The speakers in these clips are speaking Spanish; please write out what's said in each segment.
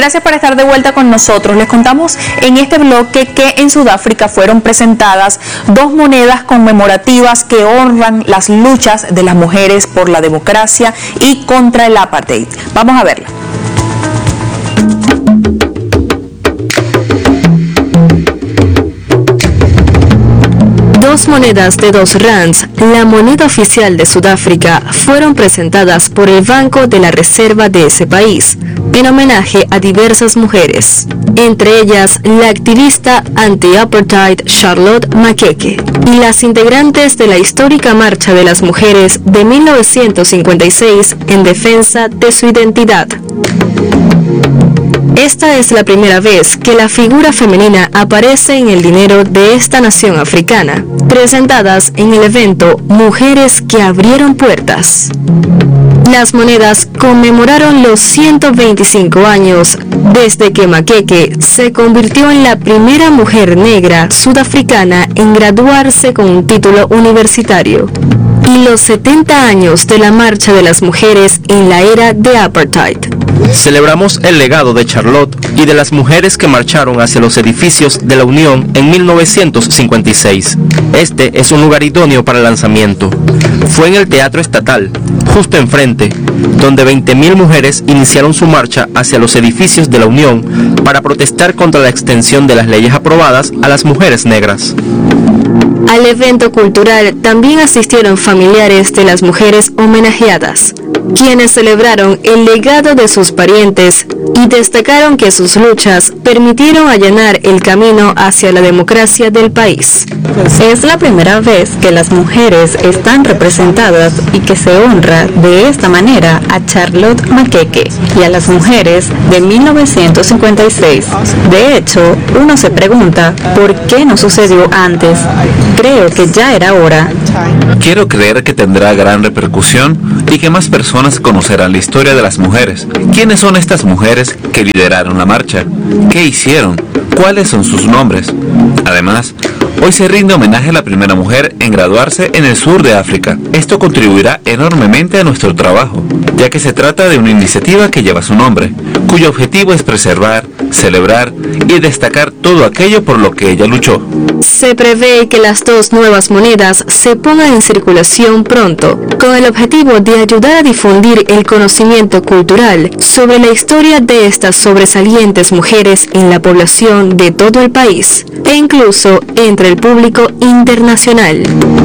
Gracias por estar de vuelta con nosotros. Les contamos en este bloque que en Sudáfrica fueron presentadas 2 monedas conmemorativas que honran las luchas de las mujeres por la democracia y contra el apartheid. Vamos a verla. Dos monedas de 2 rands, la moneda oficial de Sudáfrica, fueron presentadas por el Banco de la Reserva de ese país, en homenaje a diversas mujeres, entre ellas la activista anti-apartheid Charlotte Maxeke y las integrantes de la histórica Marcha de las Mujeres de 1956 en defensa de su identidad. Esta es la primera vez que la figura femenina aparece en el dinero de esta nación africana, presentadas en el evento Mujeres que abrieron puertas. Las monedas conmemoraron los 125 años desde que Maxeke se convirtió en la primera mujer negra sudafricana en graduarse con un título universitario, y los 70 años de la Marcha de las Mujeres en la era de apartheid. Celebramos el legado de Charlotte y de las mujeres que marcharon hacia los edificios de la Unión en 1956. Este es un lugar idóneo para el lanzamiento. Fue en el Teatro Estatal, justo enfrente, donde 20.000 mujeres iniciaron su marcha hacia los edificios de la Unión para protestar contra la extensión de las leyes aprobadas a las mujeres negras. Al evento cultural también asistieron familiares de las mujeres homenajeadas, quienes celebraron el legado de sus parientes y destacaron que sus luchas permitieron allanar el camino hacia la democracia del país. Es la primera vez que las mujeres están representadas y que se honra de esta manera a Charlotte Maxeke y a las mujeres de 1956. De hecho, uno se pregunta por qué no sucedió antes. Creo que ya era hora. Quiero creer que tendrá gran repercusión y que más personas conocerán la historia de las mujeres. ¿Quiénes son estas mujeres que lideraron la marcha? ¿Qué hicieron? ¿Cuáles son sus nombres? Además, hoy se rinde homenaje a la primera mujer en graduarse en el sur de África. Esto contribuirá enormemente a nuestro trabajo, ya que se trata de una iniciativa que lleva su nombre, cuyo objetivo es preservar, celebrar y destacar todo aquello por lo que ella luchó. Se prevé que las 2 nuevas monedas se pongan en circulación pronto, con el objetivo de ayudar a difundir el conocimiento cultural sobre la historia de estas sobresalientes mujeres en la población de todo el país, e incluso entre el público internacional.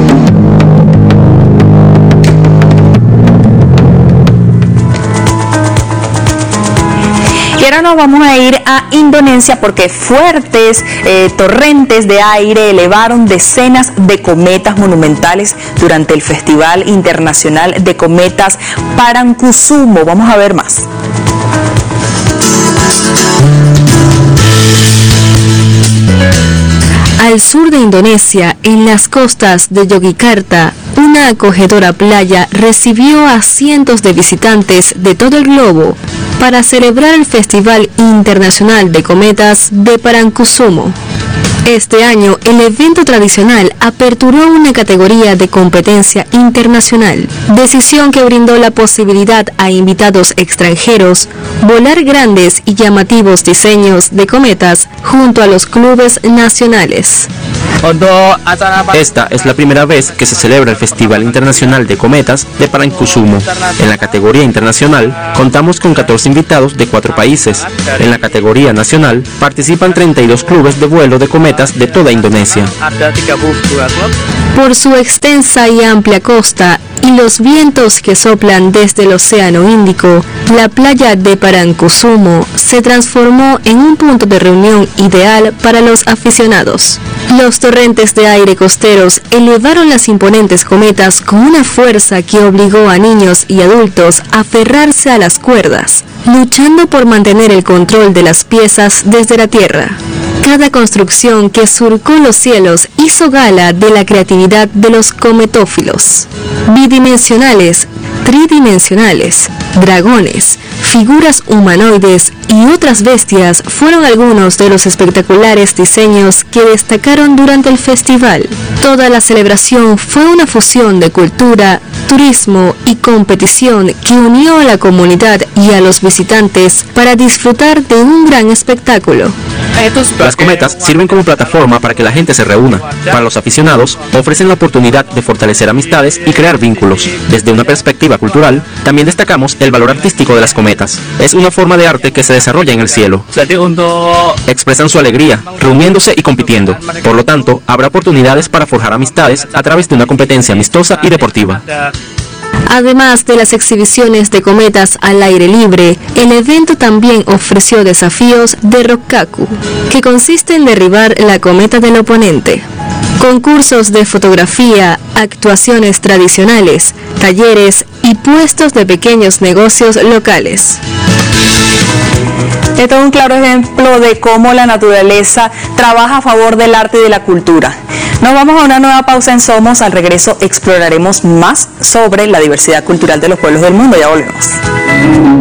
Y ahora nos vamos a ir a Indonesia porque fuertes torrentes de aire elevaron decenas de cometas monumentales durante el Festival Internacional de Cometas Parangkusumo. Vamos a ver más. Al sur de Indonesia, en las costas de Yogyakarta, una acogedora playa recibió a cientos de visitantes de todo el globo para celebrar el Festival Internacional de Cometas de Parangkusumo. Este año, el evento tradicional aperturó una categoría de competencia internacional, decisión que brindó la posibilidad a invitados extranjeros volar grandes y llamativos diseños de cometas junto a los clubes nacionales. Esta es la primera vez que se celebra el Festival Internacional de Cometas de Parangkusumo. En la categoría internacional contamos con 14 invitados de 4 países. En la categoría nacional participan 32 clubes de vuelo de cometas de toda Indonesia. Por su extensa y amplia costa y los vientos que soplan desde el Océano Índico, la playa de Parangkusumo se transformó en un punto de reunión ideal para los aficionados. Los torrentes de aire costeros elevaron las imponentes cometas con una fuerza que obligó a niños y adultos a aferrarse a las cuerdas, luchando por mantener el control de las piezas desde la tierra. Cada construcción que surcó los cielos hizo gala de la creatividad de los cometófilos. Bidimensionales, tridimensionales, dragones, figuras humanoides y otras bestias fueron algunos de los espectaculares diseños que destacaron durante el festival. Toda la celebración fue una fusión de cultura, turismo y competición que unió a la comunidad y a los visitantes para disfrutar de un gran espectáculo. Las cometas sirven como plataforma para que la gente se reúna. Para los aficionados, ofrecen la oportunidad de fortalecer amistades y crear vínculos. Desde una perspectiva cultural, también destacamos el valor artístico de las cometas. Es una forma de arte que se desarrolla en el cielo. Expresan su alegría, reuniéndose y compitiendo. Por lo tanto, habrá oportunidades para forjar amistades a través de una competencia amistosa y deportiva. Además de las exhibiciones de cometas al aire libre, el evento también ofreció desafíos de Rokkaku, que consiste en derribar la cometa del oponente. Concursos de fotografía, actuaciones tradicionales, talleres y puestos de pequeños negocios locales. Esto es un claro ejemplo de cómo la naturaleza trabaja a favor del arte y de la cultura. Nos vamos a una nueva pausa en Somos. Al regreso exploraremos más sobre la diversidad cultural de los pueblos del mundo. Ya volvemos.